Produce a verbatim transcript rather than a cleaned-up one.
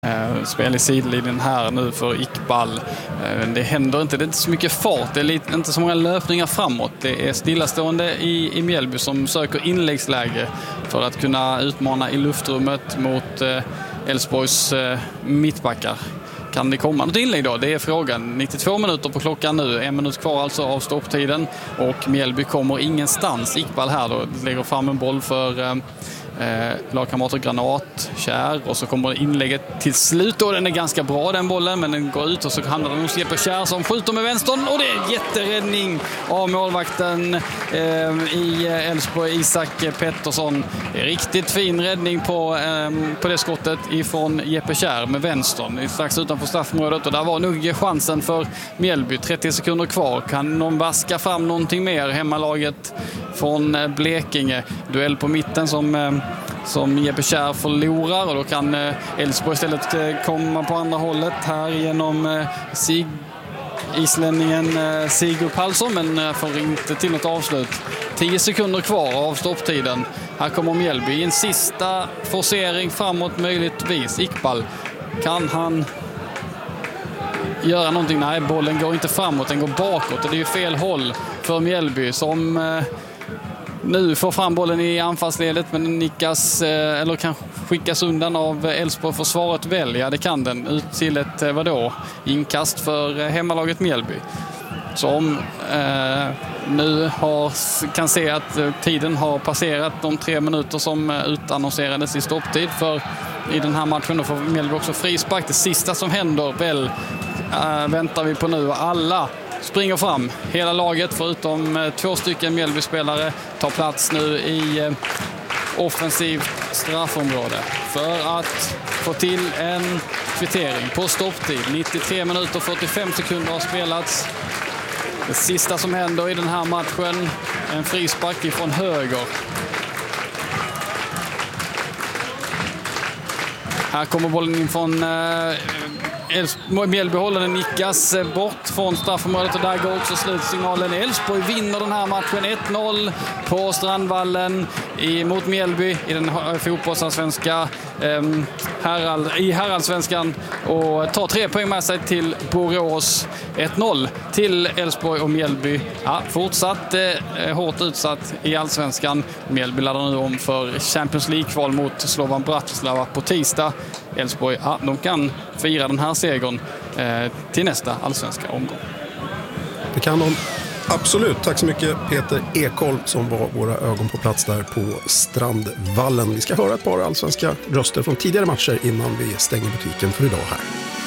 Eh, spel i sidlinjen här nu för Iqbal. Eh, det händer inte, det är inte så mycket fart, det är lite, inte så många löpningar framåt. Det är stillastående i, i Mjällby som söker inläggsläge för att kunna utmana i luftrummet mot Elfsborgs eh, eh, mittbackar. Kan det komma något inlägg då? Det är frågan. nittiotvå minuter på klockan nu. En minut kvar alltså av stopptiden. Och Mjällby kommer ingenstans. Iqbal här då lägger fram en boll för eh, eh, lagkamrater Granat, Kjär. Och så kommer inlägget till slut. Och den är ganska bra den bollen. Men den går ut och så handlar den hos Jeppe Kjär som skjuter med vänstern. Och det är en jätteräddning av målvakten eh, i Elfsborg, Isak Pettersson. Riktigt fin räddning på, eh, på det skottet ifrån Jeppe Kjär med vänstern. Strax utanför straffområdet. Och där var nog chansen för Mjällby. trettio sekunder kvar. Kan någon vaska fram någonting mer? Hemmalaget från Blekinge. Duell på mitten som... Eh, som Jeppe Kjär förlorar och då kan Elfsborg istället komma på andra hållet här genom Sig islänningen Sigurd Palsson, men får inte till något avslut. tio sekunder kvar av stopptiden. Här kommer Mjällby i en sista forcering framåt möjligtvis. Iqbal, kan han göra någonting? Nej, bollen går inte framåt, den går bakåt och det är ju fel håll för Mjällby som nu får fram bollen i anfallsledet, men den nickas eller kan skickas undan av Elfsborg. Försvaret välja, det kan den ut till ett vadå? Inkast för hemmalaget Mjällby. Som eh, nu har, kan se att tiden har passerat de tre minuter som utannonserades i stopptid för i den här matchen. Då får Mjällby också frispark. Det sista som händer väl äh, väntar vi på nu. Alla springer fram. Hela laget förutom äh, två stycken Mjällby-spelare tar plats nu i äh, offensiv straffområde för att få till en kvittering på stopptid. nittiotre minuter och fyrtiofem sekunder har spelats. Det sista som händer i den här matchen, en frispark ifrån höger. Här kommer bollen in från eh, Mjällbyhållaren, den nickas bort från straffområdet och där går också slutsignalen. Elfsborg vinner den här matchen ett noll på Strandvallen i, mot Mjällby i den fotbollsallsvenska eh, herrall, i herrallsvenskan och tar tre poäng med sig till Borås. ett noll till Elfsborg och Mjällby. Ja, fortsatt eh, hårt utsatt i allsvenskan. Mjällby laddar nu om för Champions League-kval mot Slovan Bratislava på tisdag. Elfsborg, ja, de kan fira den här segern eh, till nästa allsvenska omgång. Det kan de absolut. Tack så mycket Peter Ekholm som var våra ögon på plats där på Strandvallen. Vi ska höra ett par allsvenska röster från tidigare matcher innan vi stänger butiken för idag här.